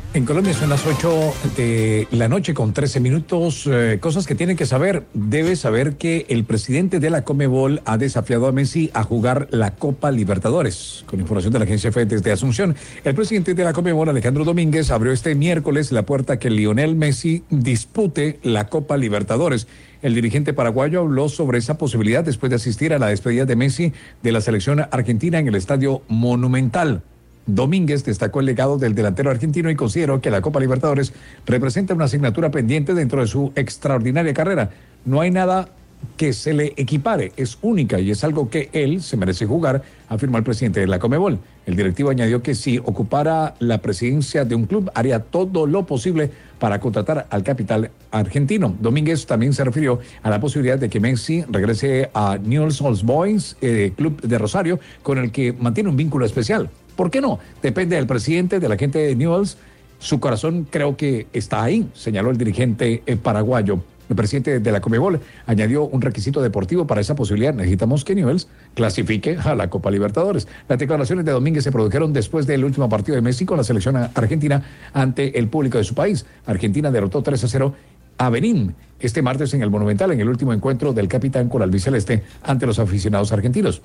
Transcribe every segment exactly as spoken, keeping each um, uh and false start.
En Colombia son las ocho de la noche con trece minutos. Eh, cosas que tienen que saber. Debe saber que el presidente de la Conmebol ha desafiado a Messi a jugar la Copa Libertadores. Con información de la agencia F desde Asunción, el presidente de la Conmebol, Alejandro Domínguez, abrió este miércoles la puerta a que Lionel Messi dispute la Copa Libertadores. El dirigente paraguayo habló sobre esa posibilidad después de asistir a la despedida de Messi de la selección argentina en el Estadio Monumental. Domínguez destacó el legado del delantero argentino y consideró que la Copa Libertadores representa una asignatura pendiente dentro de su extraordinaria carrera. No hay nada que se le equipare, es única y es algo que él se merece jugar, afirmó el presidente de la Conmebol. El directivo añadió que si ocupara la presidencia de un club, haría todo lo posible para contratar al capital argentino. Domínguez también se refirió a la posibilidad de que Messi regrese a Newell's Old Boys, eh, club de Rosario, con el que mantiene un vínculo especial. ¿Por qué no? Depende del presidente, de la gente de Newell's. Su corazón creo que está ahí, señaló el dirigente eh, paraguayo. El presidente de la Conmebol añadió un requisito deportivo para esa posibilidad. Necesitamos que Newell's clasifique a la Copa Libertadores. Las declaraciones de Domínguez se produjeron después del último partido de Messi con la selección argentina ante el público de su país. Argentina derrotó tres a cero a Benín este martes en el Monumental, en el último encuentro del capitán con albiceleste ante los aficionados argentinos.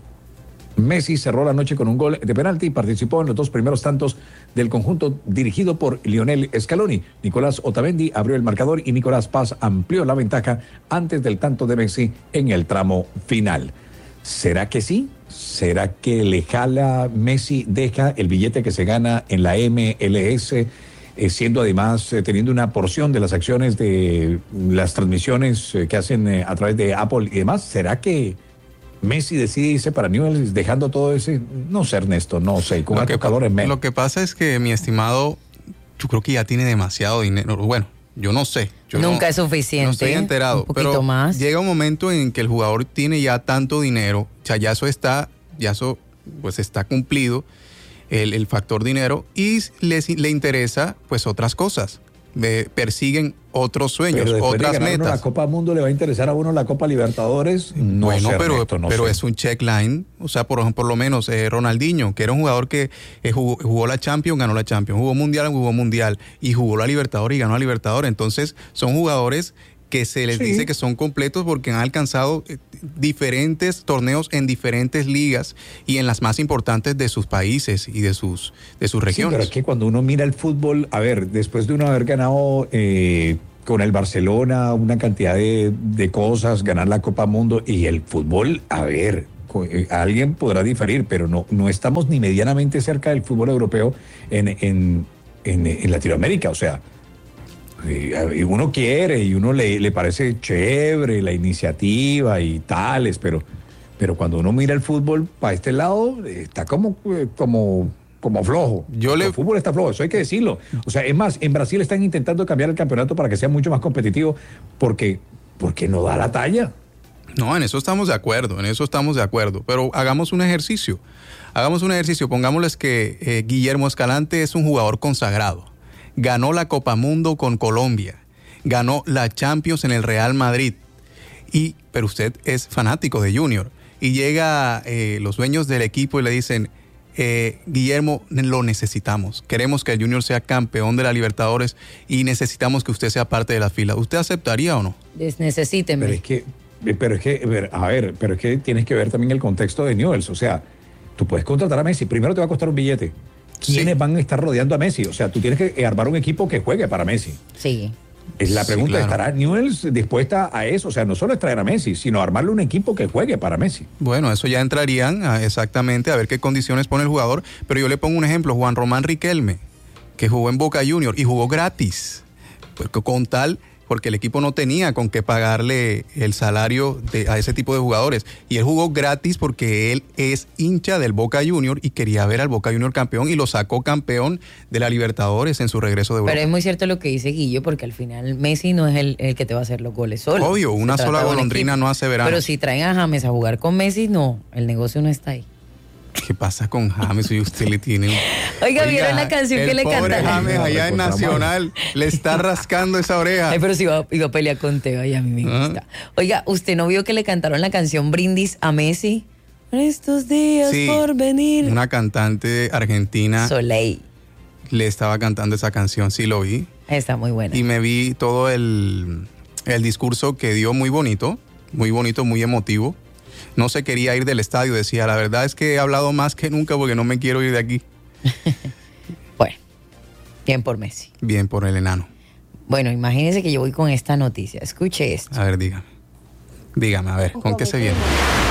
Messi cerró la noche con un gol de penalti y participó en los dos primeros tantos del conjunto dirigido por Lionel Scaloni. Nicolás Otamendi abrió el marcador y Nicolás Paz amplió la ventaja antes del tanto de Messi en el tramo final. ¿Será que sí? ¿Será que le jala Messi, deja el billete que se gana en la M L S, eh, siendo además, eh, teniendo una porción de las acciones de las transmisiones eh, que hacen eh, a través de Apple y demás? ¿Será que Messi decide irse para Newell's dejando todo ese? No sé, Ernesto, no sé, con alto calor en medio. Lo que pasa es que, mi estimado, yo creo que ya tiene demasiado dinero. Bueno, yo no sé. Yo Nunca no, es suficiente. No estoy enterado. Un poquito pero más. Llega un momento en que el jugador tiene ya tanto dinero, o sea, ya eso está, ya eso pues está cumplido, el, el factor dinero, y les, le interesa pues otras cosas. De, persiguen otros sueños, pero otras de metas. La Copa Mundo le va a interesar a uno la Copa Libertadores. No bueno, sé, pero, Ernesto, no pero sé. es un checkline. O sea, por ejemplo, por lo menos eh, Ronaldinho, que era un jugador que eh, jugó, jugó la Champions, ganó la Champions, jugó Mundial, jugó Mundial, y jugó la Libertadores y ganó la Libertadores. Entonces, son jugadores que se les sí. dice que son completos porque han alcanzado eh, diferentes torneos en diferentes ligas y en las más importantes de sus países y de sus, de sus regiones. Sí, pero es que cuando uno mira el fútbol, a ver, después de uno haber ganado eh, con el Barcelona una cantidad de, de cosas, ganar la Copa Mundo y el fútbol, a ver, alguien podrá diferir, pero no, no estamos ni medianamente cerca del fútbol europeo en, en, en, en Latinoamérica, o sea, y uno quiere y uno le, le parece chévere la iniciativa y tales, pero, pero cuando uno mira el fútbol para este lado está como, como, como flojo. Yo le... El fútbol está flojo, eso hay que decirlo. O sea, es más, en Brasil están intentando cambiar el campeonato para que sea mucho más competitivo porque, porque no da la talla. No, en eso estamos de acuerdo, en eso estamos de acuerdo, pero hagamos un ejercicio, hagamos un ejercicio, pongámosles que eh, Guillermo Escalante es un jugador consagrado. Ganó la Copa Mundo con Colombia, ganó la Champions en el Real Madrid, y, pero usted es fanático de Junior, y llega eh, los dueños del equipo y le dicen, eh, Guillermo, lo necesitamos, queremos que el Junior sea campeón de la Libertadores y necesitamos que usted sea parte de la fila. ¿Usted aceptaría o no? Desnecesíteme. Pero es que, pero es que, a ver, pero es que tienes que ver también el contexto de Newell's, o sea, tú puedes contratar a Messi, primero te va a costar un billete. ¿Quiénes sí. van a estar rodeando a Messi? O sea, tú tienes que armar un equipo que juegue para Messi. Sí. Es la pregunta, sí, claro. ¿estará Newell's dispuesta a eso? O sea, no solo es traer a Messi, sino armarle un equipo que juegue para Messi. Bueno, eso ya entrarían a, exactamente a ver qué condiciones pone el jugador. Pero yo le pongo un ejemplo, Juan Román Riquelme, que jugó en Boca Juniors y jugó gratis. Porque con tal... porque el equipo no tenía con qué pagarle el salario de, a ese tipo de jugadores. Y él jugó gratis porque él es hincha del Boca Junior y quería ver al Boca Junior campeón y lo sacó campeón de la Libertadores en su regreso de Europa. Pero es muy cierto lo que dice Guillo, porque al final Messi no es el, el que te va a hacer los goles solo. Obvio, una sola golondrina no hace verano. Pero si traen a James a jugar con Messi, no, el negocio no está ahí. ¿Qué pasa con James? Y usted le tiene... Oiga, ¿vieron la canción que le cantaron? El pobre James allá en Nacional le está rascando esa oreja. Ay, pero si iba, iba a pelear con Teo, ay, a mí me gusta. ¿Ah? Oiga, ¿usted no vio que le cantaron la canción Brindis a Messi? Estos días sí, por venir. Una cantante argentina. Soleil. le estaba cantando esa canción, sí lo vi. Está muy buena. Y me vi todo el, el discurso que dio muy bonito, muy bonito, muy emotivo. No se quería ir del estadio, decía, la verdad es que he hablado más que nunca porque no me quiero ir de aquí. Bueno, bien por Messi. Bien por el enano. Bueno, imagínense que yo voy con esta noticia. Escuche esto. A ver, dígame. Dígame, a ver, ¿con qué se viene?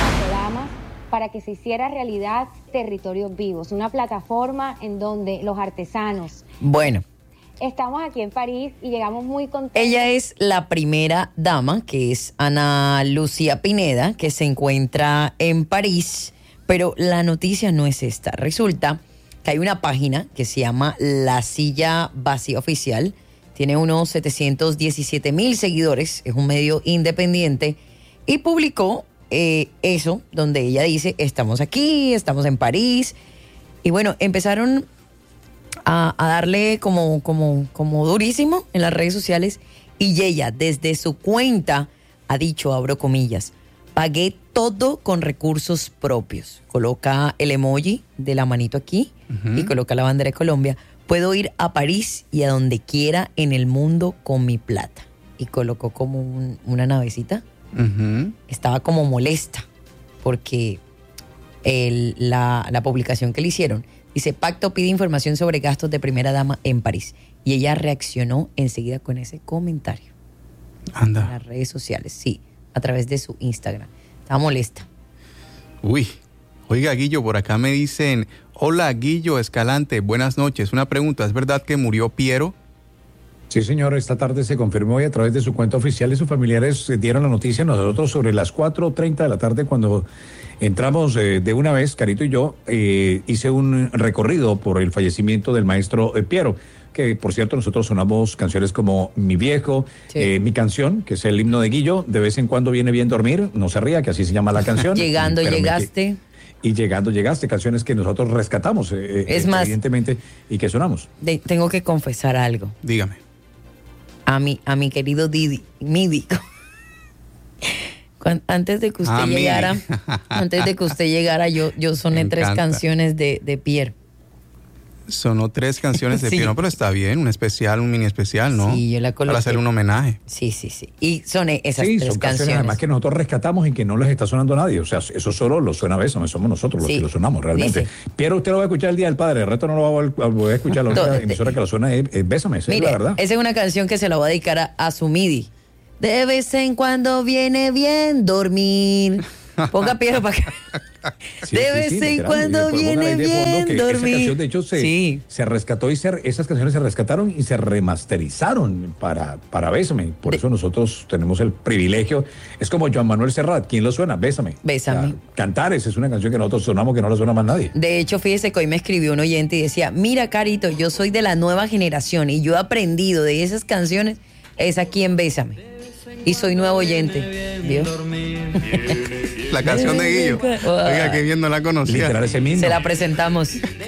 Para que se hiciera realidad Territorios Vivos, una plataforma en donde los artesanos... Bueno. Estamos aquí en París y llegamos muy contentos. Ella es la primera dama, que es Ana Lucía Pineda, que se encuentra en París, pero la noticia no es esta. Resulta que hay una página que se llama La Silla Vacía Oficial, tiene unos setecientos diecisiete mil seguidores, es un medio independiente, y publicó eh, eso, donde ella dice, estamos aquí, estamos en París, y bueno, empezaron a, a darle como, como, como durísimo en las redes sociales, y ella desde su cuenta ha dicho, abro comillas, pagué todo con recursos propios. Coloca el emoji de la manito aquí uh-huh. y coloca la bandera de Colombia. Puedo ir a París y a donde quiera en el mundo con mi plata. Y colocó como un, una navecita. Uh-huh. Estaba como molesta porque el, la, la publicación que le hicieron dice, Pacto pide información sobre gastos de primera dama en París. Y ella reaccionó enseguida con ese comentario. Anda. En las redes sociales, sí, a través de su Instagram. Estaba molesta. Uy, oiga, Guillo, por acá me dicen, hola, Guillo Escalante, buenas noches. Una pregunta, ¿es verdad que murió Piero? Sí, señor, esta tarde se confirmó y a través de su cuenta oficial y sus familiares dieron la noticia a nosotros sobre las cuatro treinta de la tarde cuando entramos eh, de una vez, Carito y yo, eh, hice un recorrido por el fallecimiento del maestro eh, Piero, que por cierto nosotros sonamos canciones como Mi Viejo, sí. eh, Mi Canción, que es el himno de Guillo, de vez en cuando viene bien dormir, no se ría, que así se llama la canción. Llegando, llegaste. Que, y llegando, llegaste, canciones que nosotros rescatamos, eh, es eh, más, evidentemente, y que sonamos. De, tengo que confesar algo. Dígame. A mi, a mi querido Didi, Midi. Cuando, antes de que usted ah, llegara, antes de que usted llegara, yo, yo soné tres canciones de, de Pierre. Sonó tres canciones de sí. Piero, pero está bien, un especial, un mini especial, ¿no? Sí, yo la coloqué. Para hacerle un homenaje. Sí, sí, sí. Y soné esas sí, tres son canciones. canciones. Además que nosotros rescatamos y que no les está sonando a nadie. O sea, eso solo lo suena Bésame, somos nosotros los sí. que lo sonamos realmente. Dice. Piero, usted lo va a escuchar el Día del Padre, el resto no lo va a, voy a escuchar. La única emisora que lo suena es, es Bésame, esa mire, es la verdad. Esa es una canción que se la voy a dedicar a, a su Midi. De vez en cuando viene bien dormir. Ponga Piero para acá. Sí, de vez sí, sí, en cuando viene bien dormir. Esa canción, de hecho, se, sí. se rescató y se, esas canciones se rescataron y se remasterizaron para, para Bésame. Por de, eso nosotros tenemos el privilegio. Es como Joan Manuel Serrat. ¿Quién lo suena? Bésame. Bésame. O sea, Cantares es una canción que nosotros sonamos que no la suena más nadie. De hecho, fíjese que hoy me escribió un oyente y decía, mira, Carito, yo soy de la nueva generación y yo he aprendido de esas canciones, es aquí en Bésame. Y soy nuevo oyente. ¿Vio? La canción de Guillo. Oiga, que bien no la conocía. Literal, ese mismo. Se la presentamos.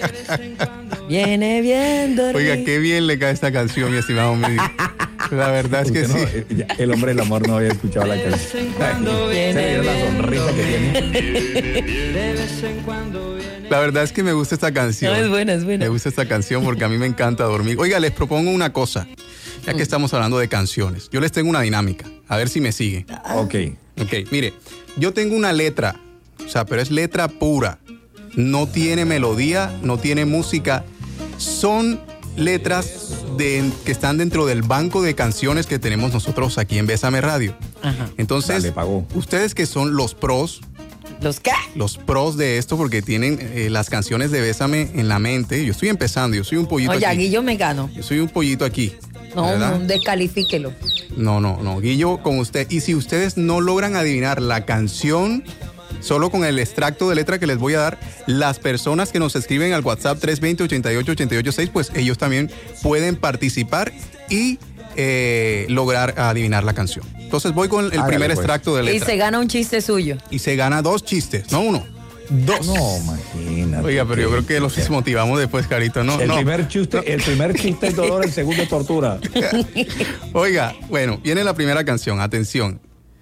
Viene bien dormir. Oiga, qué bien le cae esta canción, mi estimado Midi. La verdad es que no, sí. El hombre del amor no había escuchado la canción. Se la sonrisa que tiene. La verdad es que me gusta esta canción. No, es buena, es buena. Me gusta esta canción porque a mí me encanta dormir. Oiga, les propongo una cosa. Ya que estamos hablando de canciones, yo les tengo una dinámica, a ver si me siguen. Ok. Ok, mire, yo tengo una letra, o sea, pero es letra pura. No tiene melodía, no tiene música. Son letras de, que están dentro del banco de canciones que tenemos nosotros aquí en Bésame Radio. Ajá. Entonces, Dale, pagó. ustedes que son los pros. ¿Los qué? Los pros de esto porque tienen eh, las canciones de Bésame en la mente. Yo estoy empezando, yo soy un pollito Oye, aquí. Oye, Guillo me gano. Yo soy un pollito aquí. No, no, descalifíquelo. No, no, no. Guillo, con usted. Y si ustedes no logran adivinar la canción, solo con el extracto de letra que les voy a dar, las personas que nos escriben al WhatsApp tres dos cero, ochenta y ocho, ochenta y ocho seis, pues ellos también pueden participar y eh, lograr adivinar la canción. Entonces voy con el Hágale, primer pues. extracto de letra. Y se gana un chiste suyo. Y se gana dos chistes, no uno. Dos. No, imagínate. Oiga, pero yo creo que los motivamos después, Carito. No, el, no. Primer chiste, el primer chiste es dolor, el segundo es tortura. Oiga, bueno, viene la primera canción. Atención.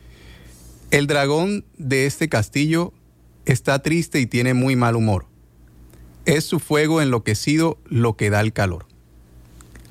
El dragón de este castillo está triste y tiene muy mal humor. Es su fuego enloquecido lo que da el calor.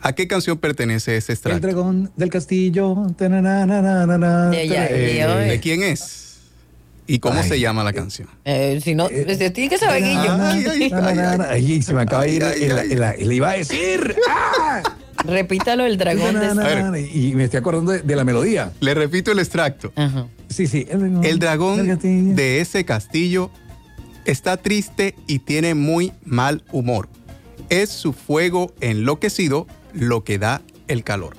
¿A qué canción pertenece ese El extracto? dragón del castillo. tananana, Ya, ya, eh, ya, ¿De quién es? ¿Y cómo Ay, se llama la canción? Eh, si no, usted tiene que saber, Guillo. Ay, ay, tananana. Ay, se me acaba de ir. Ay, y la- ay, y la- y le iba a decir. ¡Ah! Repítalo, el dragón de... Tananana, Y me estoy acordando de, de la melodía. Le repito el extracto. Ajá. Sí, sí. El dragón del castillo. de ese castillo está triste y tiene muy mal humor. Es su fuego enloquecido lo que da el calor.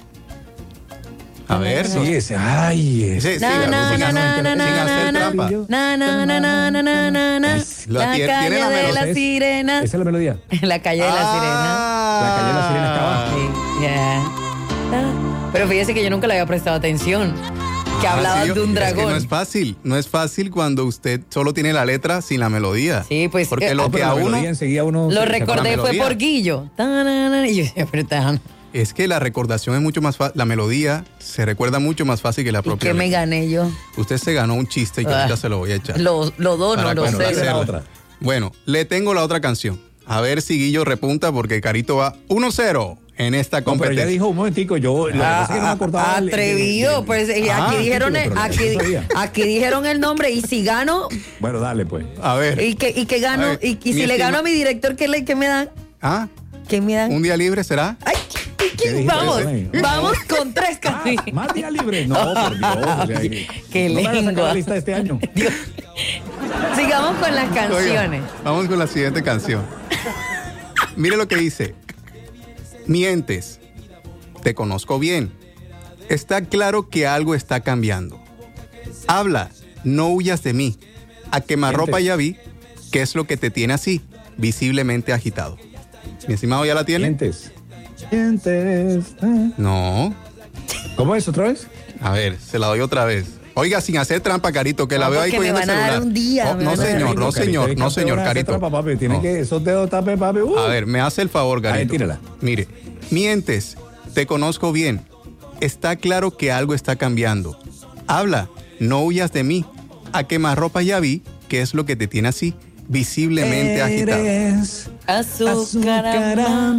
A ver. Sí, ese. Ay, ese. Sí, sí, Na, na, sin na, hacer- na, na, sin hacer na, trampa. Na, na, na, na, na, na, na, na. La La tiene- calle tiene la de melodía. la sirena. Esa es la melodía. La calle de la sirena. Ah. La calle de la sirena está abajo. Sí, ya. Ah, pero fíjese que yo nunca le había prestado atención. Que Ah, hablaba sí, yo- de un es que dragón. no es fácil, no es fácil cuando usted solo tiene la letra sin la melodía. Sí, pues, Porque eh, lo ah, que Pero a la uno melodía enseguida uno se- Lo se acuerda. recordé fue melodía. por Guillo. Tanana, y yo decía, pero tan- es que la recordación es mucho más fácil, la melodía se recuerda mucho más fácil que la ¿Y propia. qué me letra. gané yo? Usted se ganó un chiste y que Ah. ahorita se lo voy a echar. Lo, lo dono, Para lo sé. complacerlo. la otra. Bueno, le tengo la otra canción. A ver si Guillo repunta porque Carito va uno cero en esta No, pero competencia. ya dijo un momentico, yo lo que pasa es que no me acordaba. del- del- Atrevido, del- pues eh, Ah, aquí sí, dijeron pero el- no aquí, sabía. aquí dijeron el nombre y si gano Bueno, dale pues. A ver. y que y que gano A ver, y, y mi si le estima- gano a mi director qué le qué me dan Ah, qué me dan un día libre será. ay ¿qué- qué- ¿Qué dijiste? vamos Ay, vamos con tres Ah, canciones. más día libre. No, por Dios. O sea, que- Qué no me hagas sacar lengua. la lista de este año. Dios. Sigamos con las Oiga, canciones. vamos con la siguiente canción. Mire lo que dice. Mientes. Te conozco bien. Está claro que algo está cambiando. Habla, no huyas de mí. A quemarropa Mientes. ya vi. ¿Qué es lo que te tiene así, visiblemente agitado? Mi estimado, ¿ya la tiene? Mientes. Mientes. Ah. No. ¿Cómo es otra vez? A ver, se la doy otra vez. Oiga, sin hacer trampa, Carito, que la No, veo ahí porque me cogiendo el van a dar celular. un día, Oh, me no, van a dar señor, un no, Carito, señor, Carito, no, señor, campeona, Carito. hace trampa, papi. Tiene No. que esos dedos tape, papi. Uh. A ver, me hace el favor, Ahí, Carito. tírala. Mire, mientes, te conozco bien. Está claro que algo está cambiando. Habla, no huyas de mí. A quemarropa ya vi, ¿qué es lo que te tiene así, visiblemente agitado? Eres Azúcar, azúcar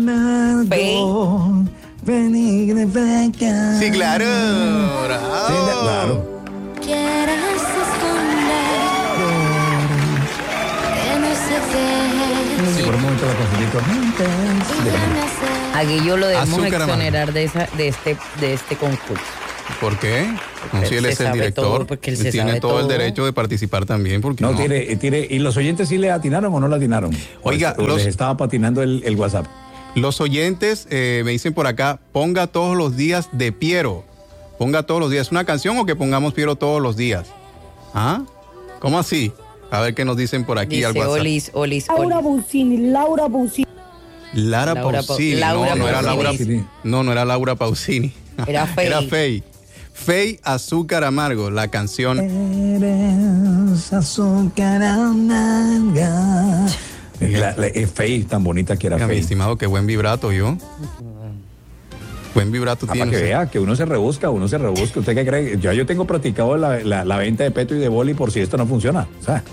amargo. amargo. Venir de blanca. Sí, claro. Sí, Bravo. claro. Quieres esconder que no sé qué Sí, por un momento la confundí con mientes. y ya me sé. A Guillo lo debemos Azúcar amargo. exonerar de esa de este de este concurso. ¿Por qué? No, Porque si él él se es el sabe director, todo, porque él se tiene sabe todo el todo. derecho de participar también, porque No, no. tiene, tiene. ¿Y los oyentes sí le atinaron o no le atinaron? Oiga, O los- les estaba patinando el, el WhatsApp. Los oyentes eh, me dicen por acá, ponga todos los días de Piero. Ponga todos los días. ¿Una canción o que pongamos Piero todos los días? ¿Ah? ¿Cómo así? A ver qué nos dicen por aquí al Dice WhatsApp. Olis, Olis, Laura Olis. Pausini, Laura Pausini. Lara Laura Pau- Pausini. Laura no, no era Laura. Pausini. No, no era Laura Pausini. Era Fey. Era Fey. Fey Azúcar Amargo, la canción. Eres azúcar amarga. La, la, es Fey, tan bonita que era Oiga, mi Fey. estimado, qué buen vibrato yo. Buen vibrato Ah, para tiene. que usted. vea que uno se rebusca, uno se rebusca. ¿Usted qué cree? Ya yo tengo practicado la, la, la venta de peto y de boli por si esto no funciona. O sea,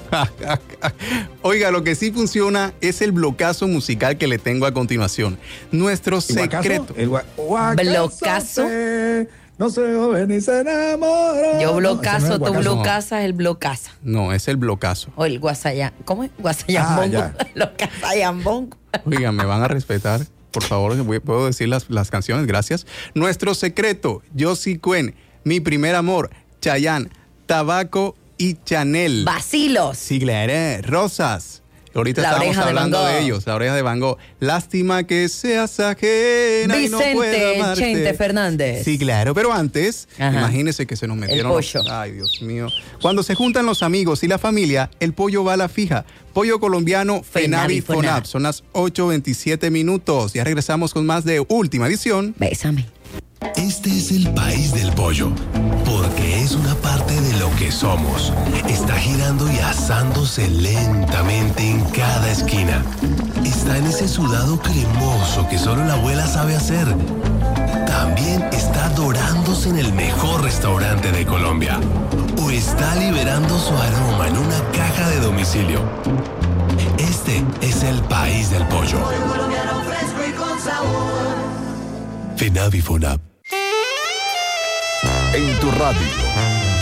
Oiga, lo que sí funciona es el blocazo musical que le tengo a continuación. Nuestro ¿el guacazo? secreto. El gua- guacazo ¿Blocazo? se- No se joven ni se enamora. Yo No, blocazo, ese no es tú guacazo. blocazas, el blocaza. No, es el blocazo. O el guasayán. ¿Cómo es? Guasayambongo. Ah, Los casayambongo. Oiga, me van a respetar. Por favor, voy- puedo decir las, las canciones, gracias. Nuestro secreto, Yossi Cuen, Mi primer amor, Chayanne, Tabaco y Chanel. Vacilos. Sí, claro, Rosas. Ahorita La estábamos oreja de hablando Van Gogh. de ellos, la oreja de Van Gogh. Lástima que seas ajena y no pueda Vicente amarte. Chente Fernández. Sí, claro, pero antes, Ajá. imagínese que se nos metieron los- pollo. Ay, Dios mío. Cuando se juntan los amigos y la familia, el pollo va a la fija. Pollo colombiano, Fenavi Fenavi Fonab. Fonab. Son las ocho veintisiete minutos. Ya regresamos con más de Última Edición. Bésame. Este es el país del pollo, porque es una parte de lo que somos. Está girando y asándose lentamente en cada esquina. Está en ese sudado cremoso que solo la abuela sabe hacer. También está dorándose en el mejor restaurante de Colombia. O está liberando su aroma en una caja de domicilio. Este es el país del pollo. FENAVI FONAP. En tu radio.